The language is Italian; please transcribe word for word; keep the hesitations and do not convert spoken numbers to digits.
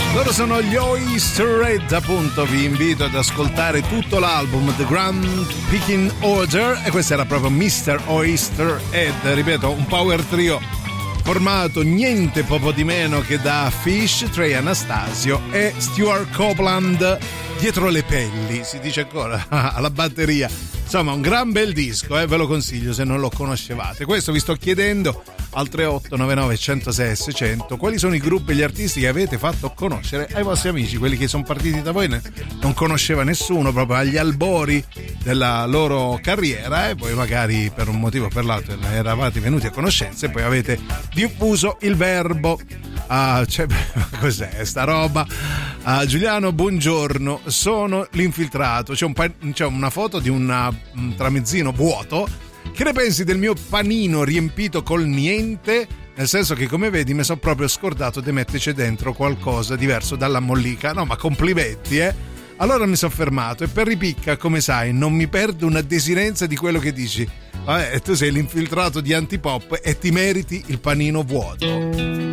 Loro sono gli Oyster Head, appunto. Vi invito ad ascoltare tutto l'album The Grand Picking Order, e questo era proprio mister Oyster Head, ripeto, un power trio formato niente poco di meno che da Fish, Trey Anastasio e Stuart Copeland dietro le pelli, si dice ancora, alla batteria. Insomma, un gran bel disco, eh, ve lo consiglio se non lo conoscevate. Questo vi sto chiedendo al tre otto nove nove uno zero sei seicento quali sono i gruppi e gli artisti che avete fatto conoscere ai vostri amici, quelli che sono partiti da voi, non conosceva nessuno, proprio agli albori della loro carriera, e poi magari per un motivo o per l'altro ne eravate venuti a conoscenza e poi avete diffuso il verbo. Ah, cioè, cos'è sta roba? Ah, Giuliano, buongiorno, sono l'infiltrato. C'è, un pa- c'è una foto di una, un tramezzino vuoto. Che ne pensi del mio panino riempito col niente? Nel senso che, come vedi, mi sono proprio scordato di metterci dentro qualcosa diverso dalla mollica. No, ma complimenti, eh? Allora mi sono fermato, e per ripicca, come sai, non mi perdo una desirenza di quello che dici. Vabbè, tu sei l'infiltrato di Antipop e ti meriti il panino vuoto.